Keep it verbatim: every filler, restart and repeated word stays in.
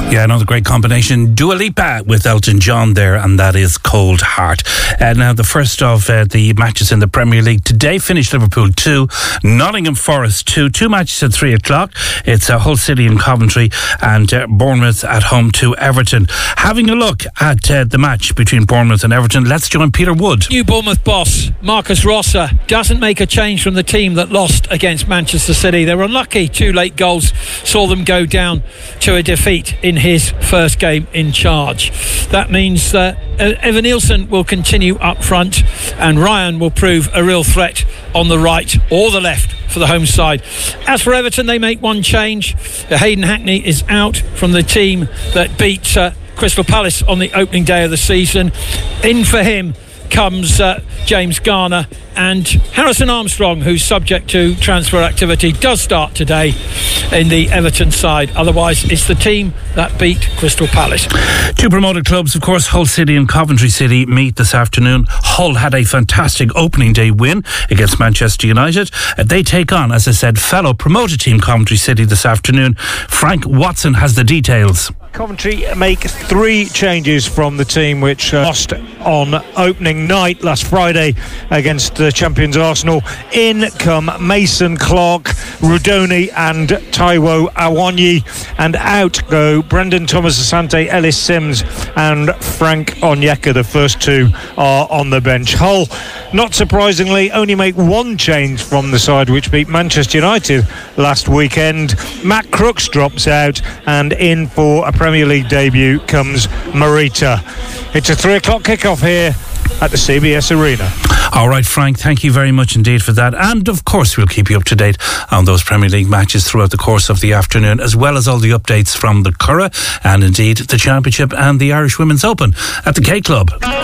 Yeah, another great combination. Dua Lipa with Elton John there, and that is Cold Heart. Uh, now, the first of uh, the matches in the Premier League today finished Liverpool two, Nottingham Forest two. Two matches at three o'clock. It's uh, Hull City and Coventry, and uh, Bournemouth at home to Everton. Having a look at uh, the match between Bournemouth and Everton, let's join Peter Wood. New Bournemouth boss Marcus Rosser doesn't make a change from the team that lost against Manchester City. They were unlucky. Two late goals saw them go down to a defeat in his first game in charge. That means that uh, Evan Nielsen will continue up front, and Ryan will prove a real threat on the right or the left for the home side. As for Everton, they make one change. Hayden Hackney is out from the team that beat uh, Crystal Palace on the opening day of the season. In for him comes uh, James Garner, and Harrison Armstrong, who's subject to transfer activity, does start today in the Everton side. Otherwise, it's the team that beat Crystal Palace. Two promoted clubs, of course, Hull City and Coventry City meet this afternoon. Hull had a fantastic opening day win against Manchester United. Uh, they take on, as I said, fellow promoted team Coventry City this afternoon. Frank Watson has the details. Coventry make three changes from the team which uh, lost on opening night last Friday against the champions Arsenal. In come Mason Clark, Rudoni and Taiwo Awanyi, and out go Brendan Thomas Asante, Ellis Sims and Frank Onyeka. The first two are on the bench. Hull, not surprisingly, only make one change from the side which beat Manchester United last weekend. Matt Crooks drops out, and in for a Premier League debut comes Morita. It's a three o'clock kickoff here at the C B S Arena. All right, Frank, thank you very much indeed for that. And of course, we'll keep you up to date on those Premier League matches throughout the course of the afternoon, as well as all the updates from the Curragh and indeed the Championship and the Irish Women's Open at the K Club.